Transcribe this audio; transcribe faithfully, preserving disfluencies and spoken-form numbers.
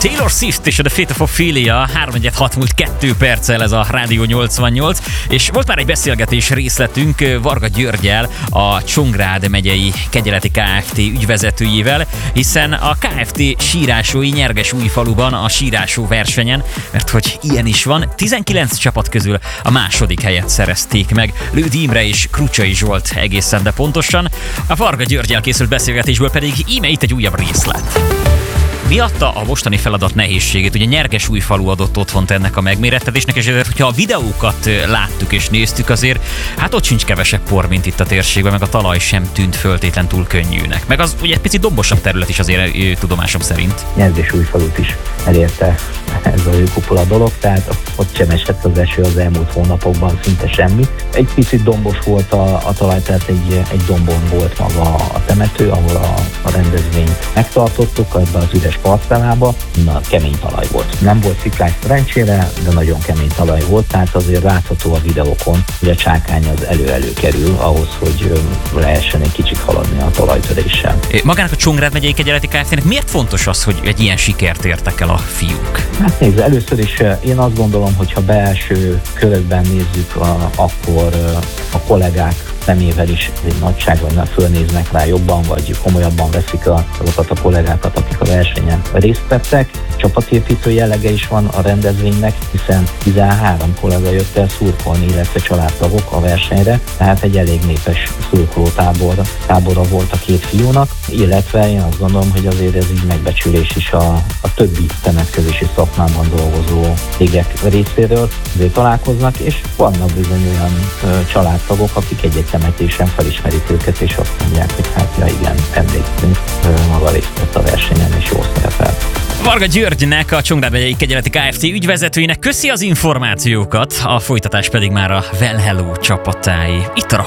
Taylor Swift és a The Fate of Ophelia, három hat múlt kettő perccel ez a Rádió nyolcvannyolc, és volt már egy beszélgetés részletünk Varga Györggyel, a Csongrád megyei Kegyeleti Kft. Ügyvezetőjével, hiszen a Kft. Sírásói Nyergesújfaluban a sírásó versenyen, mert hogy ilyen is van, tizenkilenc csapat közül a második helyet szerezték meg. Lődi Imre és Krucsai Zsolt egészen, de pontosan. A Varga Györggyel készült beszélgetésből pedig íme itt egy újabb részlet. Mi adta a mostani feladat nehézségét? Ugye Nyergesújfalu adott otthont ennek a megmérettetésnek, és ezért, hogyha a videókat láttuk és néztük, azért hát ott sincs kevesebb por, mint itt a térségben, meg a talaj sem tűnt föltétlen túl könnyűnek. Meg az ugye egy picit dombosabb terület is azért tudomásom szerint. Nyergesújfalut is elérte ez a hőkupola dolog, tehát ott sem esett az eső az elmúlt hónapokban, szinte semmi. Egy picit dombos volt a, a talaj, tehát egy, egy dombon volt maga a temető, ahol a, a rendezvényt megtartottuk, ebben az üres parcellába, na, kemény talaj volt. Nem volt sziklás szerencsére, de nagyon kemény talaj volt, tehát azért látható a videókon, hogy a csákány az elő-elő kerül ahhoz, hogy lehessen egy kicsit haladni a talajtöréssel. Magának a Csongrád megyei Kegyeleti Kft.-nek miért fontos az, hogy egy ilyen sikert értek el a fiúk? Hát nézd, először is én azt gondolom, hogy ha belső körökben nézzük, akkor a kollégák szemével is egy nagyság, vagy nem fölnéznek rá jobban, vagy komolyabban veszik a, azokat a kollégákat, akik a versenyen részt vettek. Csapatépítő jellege is van a rendezvénynek, hiszen tizenhárom kollega jött el szurkolni, illetve családtagok a versenyre, tehát egy elég népes szurkolótábor tábora volt a két fiúnak, illetve én azt gondolom, hogy azért ez így megbecsülés is a, a többi temetkezési szakmában dolgozó cégek részéről, azért találkoznak, és vannak bizony olyan ö, családtagok, akik egy temetésen felismerik őket, és azt mondják, hogy hát ja igen, emlékszünk, maga részt vett a versenyen, és jól szerepel. Varga Györgynek, a Csongrád megyei Kegyeleti Kft. Ügyvezetőinek köszi az információkat, a folytatás pedig már a Well Hello csapatái. Itt a